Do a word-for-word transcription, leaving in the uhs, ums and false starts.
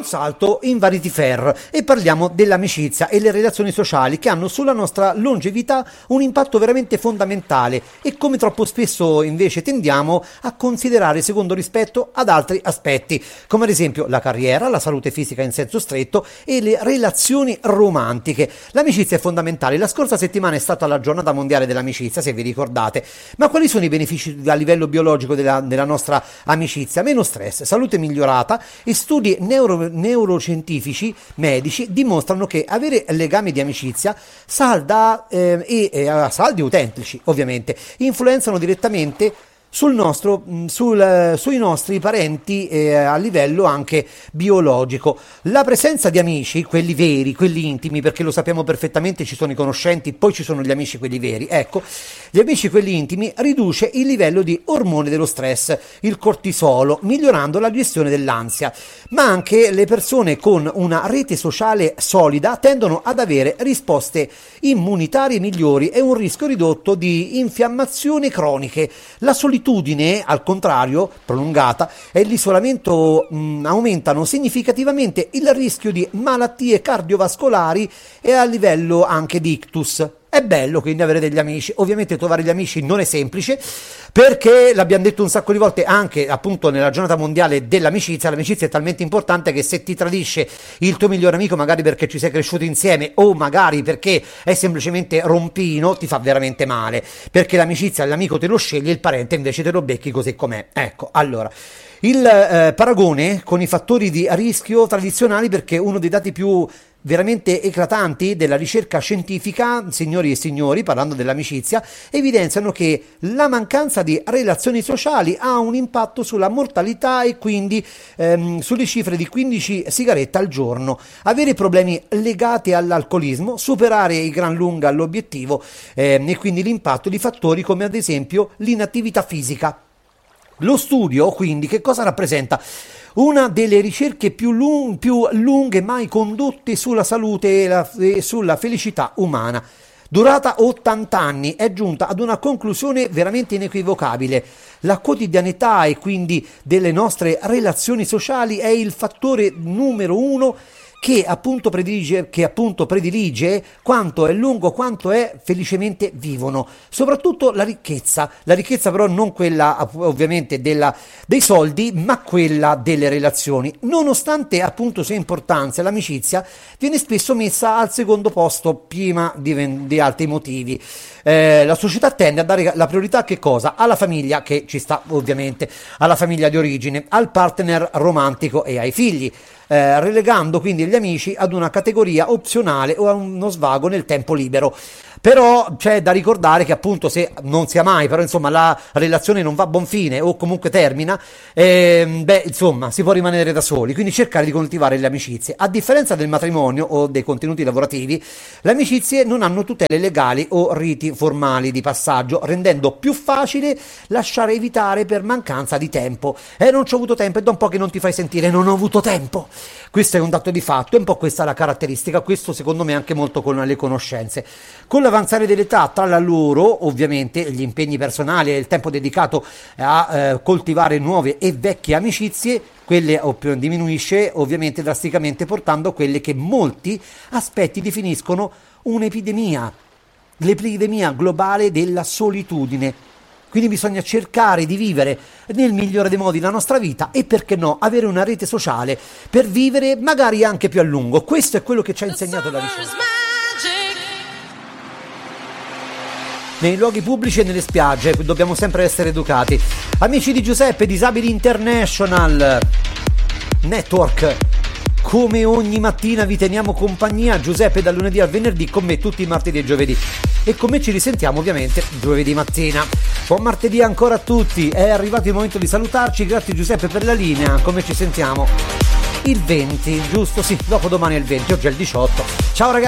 salto in Vanity Fair e parliamo dell'amicizia e le relazioni sociali che hanno sulla nostra longevità un impatto veramente fondamentale e come troppo spesso invece tendiamo a considerare secondo rispetto ad altri aspetti, come ad esempio la carriera, la salute fisica in senso stretto e le relazioni romantiche. L'amicizia è fondamentale. La scorsa settimana è stata la giornata mondiale dell'amicizia, se vi ricordate, ma quali sono i benefici a livello biologico della, della nostra amicizia? Meno stress, salute migliorata e studi neuro, neuroscientifici medici dimostrano che avere legami di amicizia salda eh, e eh, saldi autentici ovviamente influenzano direttamente sul nostro, sul, sui nostri parenti eh, a livello anche biologico. La presenza di amici, quelli veri, quelli intimi, perché lo sappiamo perfettamente, ci sono i conoscenti, poi ci sono gli amici quelli veri, ecco, gli amici quelli intimi riduce il livello di ormone dello stress, il cortisolo, migliorando la gestione dell'ansia, ma anche le persone con una rete sociale solida tendono ad avere risposte immunitarie migliori e un rischio ridotto di infiammazioni croniche. La solitudine al contrario, prolungata, e l'isolamento mh, aumentano significativamente il rischio di malattie cardiovascolari e a livello anche di ictus. È bello quindi avere degli amici, ovviamente trovare gli amici non è semplice perché l'abbiamo detto un sacco di volte anche appunto nella giornata mondiale dell'amicizia, l'amicizia è talmente importante che se ti tradisce il tuo migliore amico magari perché ci sei cresciuto insieme o magari perché è semplicemente rompino ti fa veramente male, perché l'amicizia l'amico te lo sceglie, il parente invece te lo becchi così com'è. Ecco, allora il eh, paragone con i fattori di rischio tradizionali, perché uno dei dati più veramente eclatanti della ricerca scientifica, signori e signori, parlando dell'amicizia, evidenziano che la mancanza di relazioni sociali ha un impatto sulla mortalità e quindi ehm, sulle cifre di quindici sigarette al giorno, avere problemi legati all'alcolismo, superare i gran lunga l'obiettivo ehm, e quindi l'impatto di fattori come ad esempio l'inattività fisica. Lo studio, quindi, che cosa rappresenta? Una delle ricerche più, lung- più lunghe mai condotte sulla salute e, la- e sulla felicità umana. Durata ottanta anni, è giunta ad una conclusione veramente inequivocabile. La quotidianità e quindi delle nostre relazioni sociali è il fattore numero uno che appunto predilige, che appunto predilige quanto è lungo, quanto è felicemente vivono. Soprattutto la ricchezza, la ricchezza però non quella ovviamente della, dei soldi, ma quella delle relazioni. Nonostante appunto sia importanza, l'amicizia viene spesso messa al secondo posto prima di, di altri motivi. Eh, la società tende a dare la priorità a che cosa? Alla famiglia, che ci sta ovviamente, alla famiglia di origine, al partner romantico e ai figli. Eh, relegando quindi gli amici ad una categoria opzionale o a uno svago nel tempo libero. Però c'è da ricordare che appunto se non sia mai, però insomma la relazione non va a buon fine o comunque termina, ehm, beh insomma si può rimanere da soli, quindi cercare di coltivare le amicizie. A differenza del matrimonio o dei contenuti lavorativi, le amicizie non hanno tutele legali o riti formali di passaggio, rendendo più facile lasciare evitare per mancanza di tempo. Eh non c'ho avuto tempo, e da un po' che non ti fai sentire, non ho avuto tempo. Questo è un dato di fatto, è un po' questa la caratteristica, questo secondo me anche molto con le conoscenze. Con l'avanzare dell'età, tra la loro, ovviamente, gli impegni personali e il tempo dedicato a eh, coltivare nuove e vecchie amicizie, quelle diminuisce ovviamente drasticamente, portando a quelle che molti aspetti definiscono un'epidemia, l'epidemia globale della solitudine. Quindi bisogna cercare di vivere nel migliore dei modi la nostra vita e, perché no, avere una rete sociale per vivere magari anche più a lungo. Questo è quello che ci ha insegnato la ricerca. Nei luoghi pubblici e nelle spiagge dobbiamo sempre essere educati. Amici di Giuseppe, Disabili International Network, come ogni mattina vi teniamo compagnia. Giuseppe dal lunedì al venerdì, con me tutti i martedì e giovedì, e con me ci risentiamo ovviamente giovedì mattina. Buon martedì ancora a tutti, è arrivato il momento di salutarci. Grazie Giuseppe per la linea. Come ci sentiamo? Il venti, giusto? Sì, dopo domani è il venti, oggi è il diciotto. Ciao ragazzi.